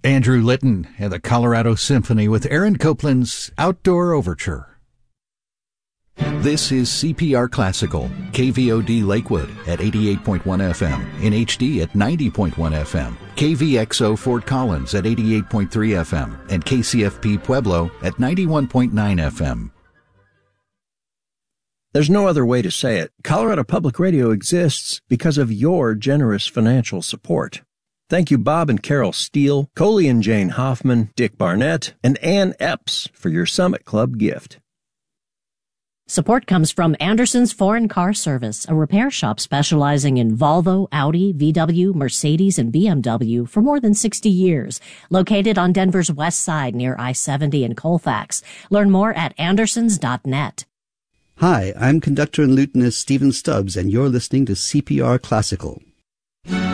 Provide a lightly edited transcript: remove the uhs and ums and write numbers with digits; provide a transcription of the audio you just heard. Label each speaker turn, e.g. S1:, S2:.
S1: Andrew Litton and the Colorado Symphony with Aaron Copland's Outdoor Overture. This is CPR Classical, KVOD Lakewood at 88.1 FM, in HD at 90.1 FM, KVXO Fort Collins at 88.3 FM, and KCFP Pueblo at 91.9 FM.
S2: There's no other way to say it. Colorado Public Radio exists because of your generous financial support. Thank you, Bob and Carol Steele, Coley and Jane Hoffman, Dick Barnett, and Ann Epps for your Summit Club gift.
S3: Support comes from Anderson's Foreign Car Service, a repair shop specializing in Volvo, Audi, VW, Mercedes, and BMW for more than 60 years. Located on Denver's west side near I-70 in Colfax. Learn more at andersons.net.
S4: Hi, I'm conductor and lutenist Stephen Stubbs, and you're listening to CPR Classical.